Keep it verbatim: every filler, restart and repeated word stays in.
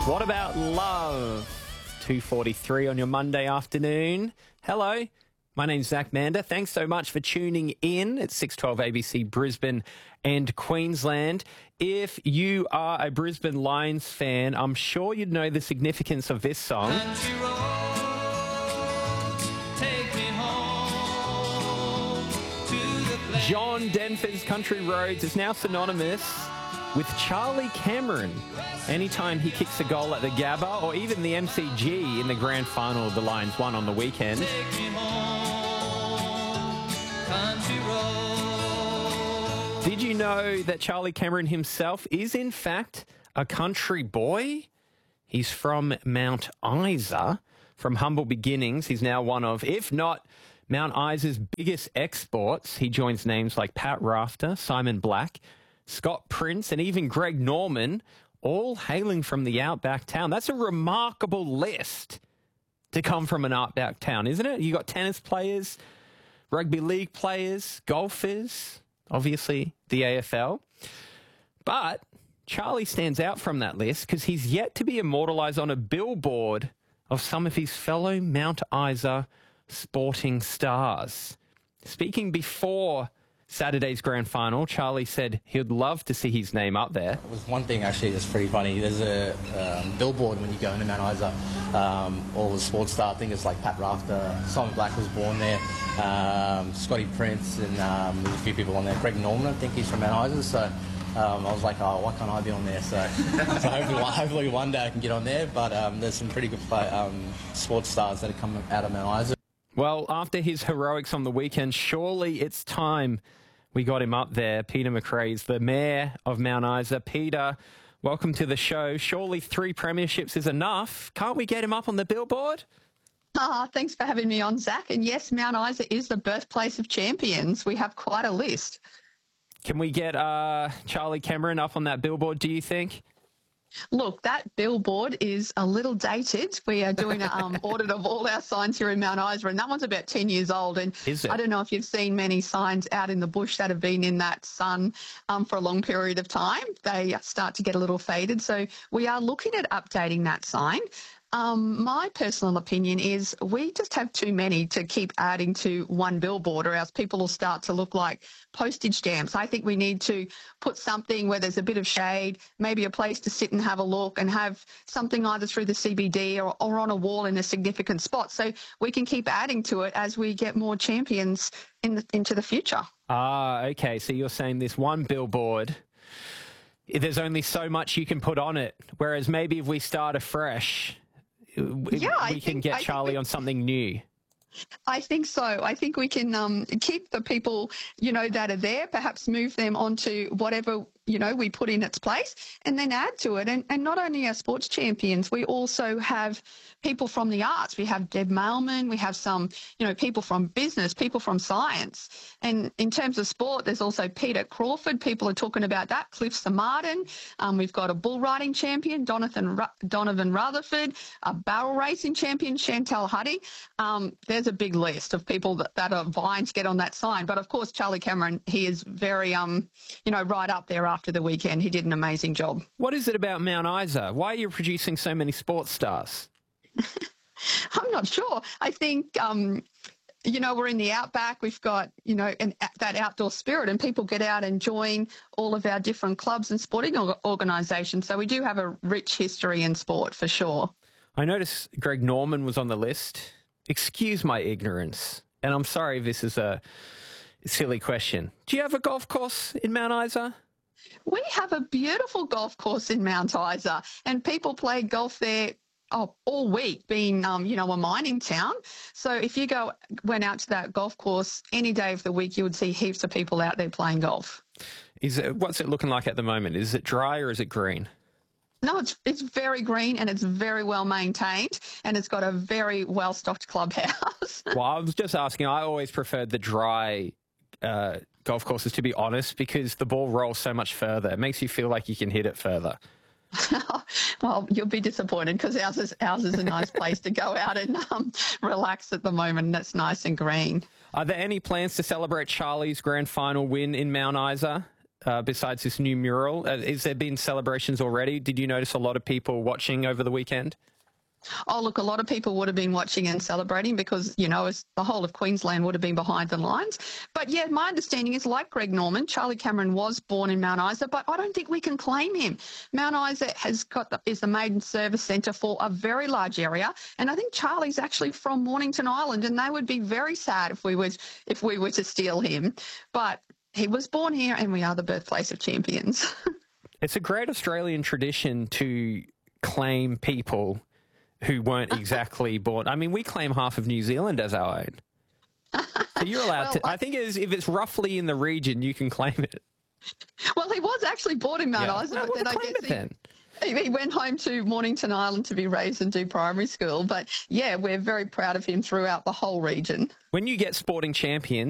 What about love? two forty-three on your Monday afternoon. Hello, my name's Zach Mander. Thanks so much for tuning in. It's six twelve A B C Brisbane and Queensland. If you are a Brisbane Lions fan, I'm sure you'd know the significance of this song. Country roads, take me home to the place. John Denver's Country Roads is now synonymous with Charlie Cameron. Anytime he kicks a goal at the Gabba or even the M C G in the grand final the Lions won on the weekend. Take me home, country roads. Did you know that Charlie Cameron himself is in fact a country boy? He's from Mount Isa. From humble beginnings, he's now one of, if not Mount Isa's biggest exports. He joins names like Pat Rafter, Simon Black, Scott Prince, and even Greg Norman, all hailing from the outback town. That's a remarkable list to come from an outback town, isn't it? You got tennis players, rugby league players, golfers, obviously the A F L. But Charlie stands out from that list because he's yet to be immortalised on a billboard of some of his fellow Mount Isa sporting stars. Speaking before Saturday's grand final, Charlie said he would love to see his name up there. It was one thing actually that's pretty funny. There's a um, billboard when you go into Mount Isa. Um, all the sports star, I think it's like Pat Rafter, Simon Black was born there, um, Scotty Prince, and um, there's a few people on there. Greg Norman, I think he's from Mount Isa. So um, I was like, oh, why can't I be on there? So, so hopefully, hopefully one day I can get on there. But um, there's some pretty good play, um, sports stars that have come out of Mount Isa. Well, after his heroics on the weekend, surely it's time we got him up there. Peter McRae's the mayor of Mount Isa. Peter, welcome to the show. Surely three premierships is enough. Can't we get him up on the billboard? Ah, thanks for having me on, Zach. And yes, Mount Isa is the birthplace of champions. We have quite a list. Can we get uh, Charlie Cameron up on that billboard, do you think? Look, that billboard is a little dated. We are doing an um, audit of all our signs here in Mount Isa, and that one's about ten years old. And Is it? I don't know if you've seen many signs out in the bush that have been in that sun um, for a long period of time. They start to get a little faded. So we are looking at updating that sign. Um, my personal opinion is we just have too many to keep adding to one billboard, or else people will start to look like postage stamps. I think we need to put something where there's a bit of shade, maybe a place to sit and have a look, and have something either through the C B D or, or on a wall in a significant spot, so we can keep adding to it as we get more champions in the, into the future. Ah, okay. So you're saying this one billboard, there's only so much you can put on it, whereas maybe if we start afresh, Yeah, I we can think- get I think Charlie we- on something new. I think so. I think we can um, keep the people, you know, that are there, perhaps move them onto whatever, you know, we put in its place, and then add to it. And, and not only our sports champions, we also have people from the arts. We have Deb Mailman, we have some, you know, people from business, people from science. And in terms of sport, there's also Peter Crawford. People are talking about that. Cliff Martin. Um, we've got a bull riding champion, Donovan, Ru- Donovan Rutherford, a barrel racing champion, Chantal Huddy. Um, there's a big list of people that, that are vying to get on that sign. But of course, Charlie Cameron, he is very, um, you know, right up there after the weekend. He did an amazing job. What is it about Mount Isa? Why are you producing so many sports stars? I'm not sure. I think, um, you know, we're in the outback. We've got, you know, an, that outdoor spirit, and people get out and join all of our different clubs and sporting or- organisations. So we do have a rich history in sport for sure. I noticed Greg Norman was on the list. Excuse my ignorance, and I'm sorry if this is a silly question. Do you have a golf course in Mount Isa? We have a beautiful golf course in Mount Isa, and people play golf there oh, all week, being, um, you know, a mining town. So if you go went out to that golf course any day of the week, you would see heaps of people out there playing golf. Is it, what's it looking like at the moment? Is it dry or is it green? No, it's it's very green, and it's very well maintained, and it's got a very well stocked clubhouse. Well, I was just asking. I always preferred the dry uh, golf courses, to be honest, because the ball rolls so much further. It makes you feel like you can hit it further. Well, you'll be disappointed because ours is ours is a nice place to go out and um, relax at the moment, and it's nice and green. Are there any plans to celebrate Charlie's grand final win in Mount Isa uh, besides this new mural? Uh, is there been celebrations already? Did you notice a lot of people watching over the weekend? Oh, look, a lot of people would have been watching and celebrating because, you know, as the whole of Queensland would have been behind the lines. But, yeah, my understanding is, like Greg Norman, Charlie Cameron was born in Mount Isa, but I don't think we can claim him. Mount Isa has got the, is the maiden service centre for a very large area, and I think Charlie's actually from Mornington Island, and they would be very sad if we were, if we were to steal him. But he was born here, and we are the birthplace of champions. It's a great Australian tradition to claim people who weren't exactly born. I mean, we claim half of New Zealand as our own. So you're allowed well, to. I think it is, if it's roughly in the region, you can claim it. Well, he was actually born in Mount Yeah. Isa, No, but well, then I claim guess it he, then. he he went home to Mornington Island to be raised and do primary school. But, yeah, we're very proud of him throughout the whole region. When you get sporting champions,